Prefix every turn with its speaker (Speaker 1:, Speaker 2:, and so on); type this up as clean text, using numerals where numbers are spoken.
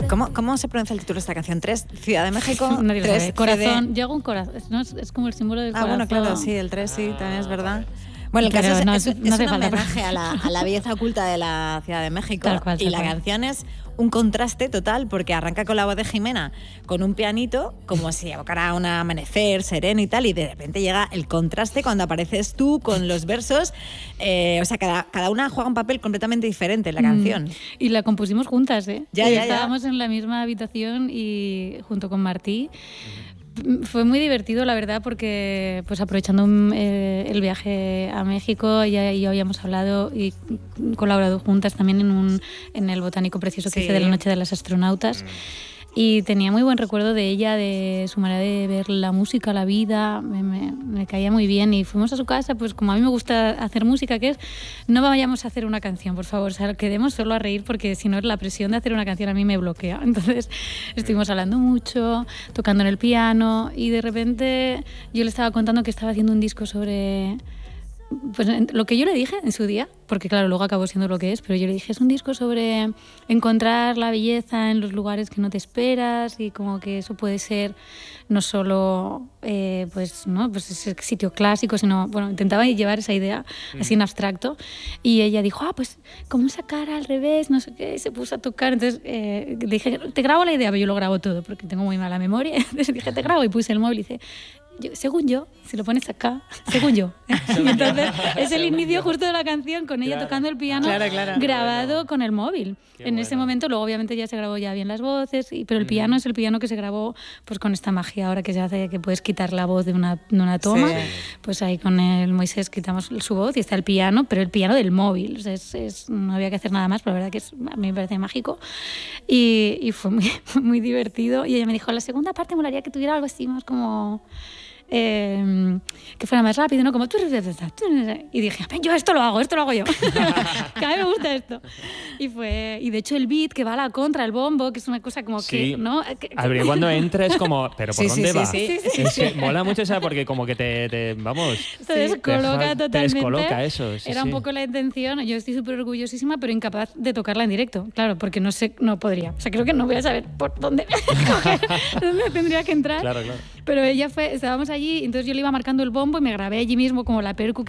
Speaker 1: ¿Cómo se pronuncia el título de esta canción? 3, Ciudad de México.
Speaker 2: Nadie lo
Speaker 1: 3,
Speaker 2: sabe. Corazón. Llega un corazón. ¿No? Es como el símbolo del corazón.
Speaker 1: Bueno, claro, sí, el 3 sí, también es verdad. Bueno, el
Speaker 2: Pero
Speaker 1: caso
Speaker 2: no
Speaker 1: es
Speaker 2: hace
Speaker 1: un
Speaker 2: falta.
Speaker 1: homenaje a la belleza oculta de la Ciudad de México.
Speaker 2: Tal cual,
Speaker 1: y la canción es un contraste total, porque arranca con la voz de Jimena, con un pianito, como si evocara un amanecer sereno y tal, y de repente llega el contraste cuando apareces tú con los versos. O sea, cada una juega un papel completamente diferente en la canción.
Speaker 2: Y la compusimos juntas, ¿eh?
Speaker 1: Ya.
Speaker 2: Estábamos en la misma habitación y junto con Martí. Fue muy divertido, la verdad, porque pues aprovechando el viaje a México, ella y yo habíamos hablado y colaborado juntas también en el botánico precioso que hice de la Noche de las Astronautas. Y tenía muy buen recuerdo de ella, de su manera de ver la música, la vida, me caía muy bien. Y fuimos a su casa, pues como a mí me gusta hacer música, que es, no vayamos a hacer una canción, por favor, o sea, quedemos solo a reír, porque si no la presión de hacer una canción a mí me bloquea. Entonces estuvimos hablando mucho, tocando en el piano, y de repente yo le estaba contando que estaba haciendo un disco sobre... Pues lo que yo le dije en su día, porque claro, luego acabó siendo lo que es, pero yo le dije, es un disco sobre encontrar la belleza en los lugares que no te esperas, y como que eso puede ser no solo pues ese sitio clásico, sino, bueno, intentaba llevar esa idea así en abstracto, y ella dijo, pues como esa cara al revés, no sé qué, y se puso a tocar. Entonces le dije, te grabo la idea, pero yo lo grabo todo porque tengo muy mala memoria. Entonces dije, te grabo, y puse el móvil y dice, según yo, si lo pones acá, según yo. Y entonces es el inicio justo de la canción, con ella tocando el piano, grabado con el móvil. En ese momento, luego obviamente ya se grabó ya bien las voces, pero el piano es el piano que se grabó pues con esta magia ahora que se hace, que puedes quitar la voz de una toma. Pues ahí con el Moisés quitamos su voz y está el piano, pero el piano del móvil. O sea, no había que hacer nada más, pero la verdad que a mí me parece mágico. Y fue muy, muy divertido. Y ella me dijo, la segunda parte molaría que tuviera algo así más como... que fuera más rápido, ¿no? Como... Y dije, yo esto lo hago yo. Que a mí me gusta esto. Y de hecho el beat que va a la contra, el bombo, que es una cosa como que, ¿no?
Speaker 3: A ver, cuando entra es como, ¿pero por dónde va?
Speaker 2: Sí.
Speaker 3: Mola mucho esa, porque como que te vamos...
Speaker 2: Se descoloca totalmente.
Speaker 3: Te descoloca eso.
Speaker 2: Era un poco la intención. Yo estoy súper orgullosísima, pero incapaz de tocarla en directo. Claro, porque no podría. O sea, creo que no voy a saber por dónde tendría que entrar.
Speaker 3: Claro.
Speaker 2: Pero estábamos allí, entonces yo le iba marcando el bombo y me grabé allí mismo como la percu